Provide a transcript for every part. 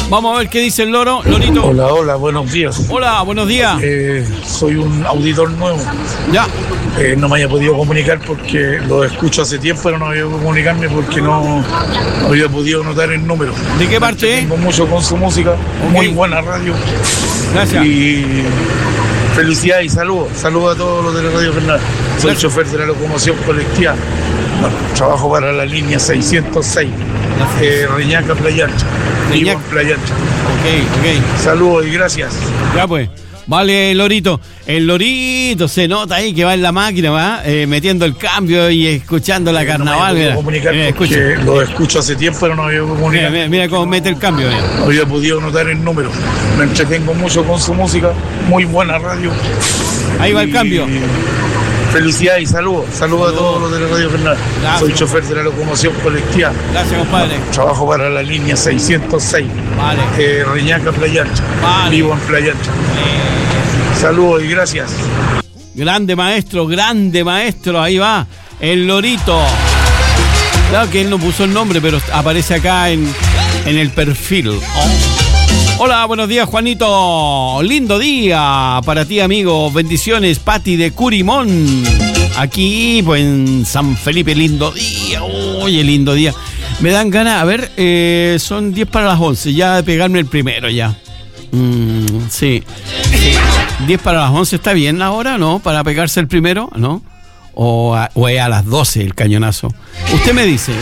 Vamos a ver qué dice el loro. Lorito. Hola, buenos días. Hola, buenos días. Soy un auditor nuevo. Ya. No me había podido comunicar porque lo escucho hace tiempo, pero no había podido comunicarme porque no había podido notar el número. ¿De qué parte? Tengo mucho con su música, muy buena radio. Gracias. Y felicidades y saludos a todos los de la Radio Fernanda. Soy chofer de la locomoción colectiva. Bueno, trabajo para la línea 606, Reñaca, Playa Ancha. Vivo en Playa Ancha. Ok. Saludos y gracias. Ya pues. Vale, Lorito. El Lorito se nota ahí que va en la máquina, va metiendo el cambio y escuchando la carnaval. No me comunicar porque lo escucho hace tiempo, pero no había podido comunicar. Mira cómo mete el cambio. No había podido notar el número. Me entretengo mucho con su música, muy buena radio. Ahí va el cambio. Felicidades y saludos a todos los de la Radio Fernanda. Soy chofer de la locomoción colectiva. Gracias, compadre. Trabajo para la línea 606, Reñaca, Playa Ancha. Vivo en Playa Ancha. Saludos y gracias. Grande maestro, ahí va, el Lorito. Claro que él no puso el nombre, pero aparece acá en el perfil. Hola, buenos días, Juanito. Lindo día para ti, amigo. Bendiciones, Pati de Curimón. Aquí, pues, en San Felipe, lindo día. Oye, lindo día. Me dan ganas, a ver, son 10 para las 11, ya de pegarme el primero ya. Sí. 10 para las 11 está bien ahora, ¿no? Para pegarse el primero, ¿no? O es a las 12 el cañonazo. Usted me dice,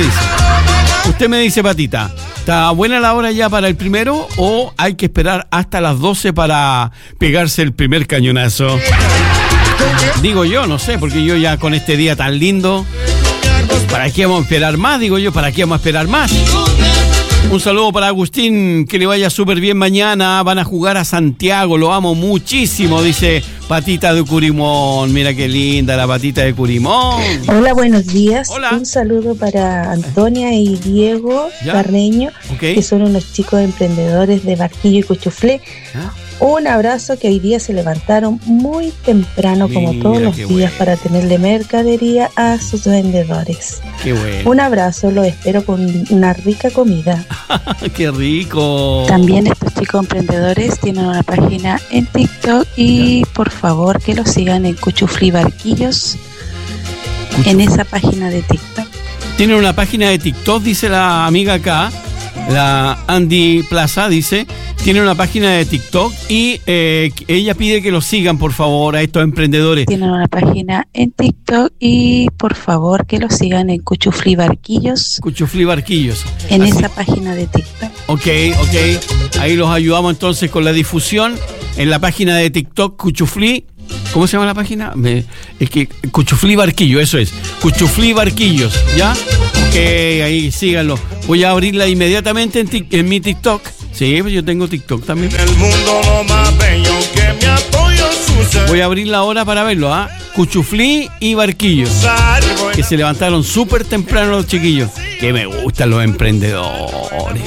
Patita, ¿está buena la hora ya para el primero o hay que esperar hasta las 12 para pegarse el primer cañonazo? Digo yo, no sé, porque yo ya con este día tan lindo, ¿para qué vamos a esperar más? Digo yo, ¿para qué vamos a esperar más? Un saludo para Agustín, que le vaya súper bien mañana. Van a jugar a Santiago, lo amo muchísimo, dice Patita de Curimón. Mira qué linda la Patita de Curimón. Hola, buenos días. Hola. Un saludo para Antonia y Diego Carreño, que son unos chicos emprendedores de Barquillo y Cuchuflé. Un abrazo, que hoy día se levantaron muy temprano, como todos los días, para tenerle mercadería a sus vendedores. Qué bueno. Un abrazo, lo espero con una rica comida. ¡Qué rico! También estos chicos emprendedores tienen una página en TikTok y por favor que los sigan en Cuchuflí Barquillos, en esa página de TikTok. Tienen una página de TikTok, dice la amiga acá, la Andy Plaza, dice, tiene una página de TikTok y ella pide que los sigan, por favor, a estos emprendedores. Tienen una página en TikTok y por favor que los sigan en Cuchuflí Barquillos. Cuchuflí Barquillos. En esa página de TikTok. Ok. Ahí los ayudamos entonces con la difusión en la página de TikTok, Cuchuflí. ¿Cómo se llama la página? Es que Cuchuflí Barquillo, eso es. Cuchuflí Barquillos, ¿ya? Ok, ahí síganlo. Voy a abrirla inmediatamente en mi TikTok. Sí, pues yo tengo TikTok también. El mundo lo más bello que me apoyo su. Voy a abrirla ahora para verlo, ¿ah? Cuchuflí y Barquillos, que se levantaron súper temprano los chiquillos. Que me gustan los emprendedores.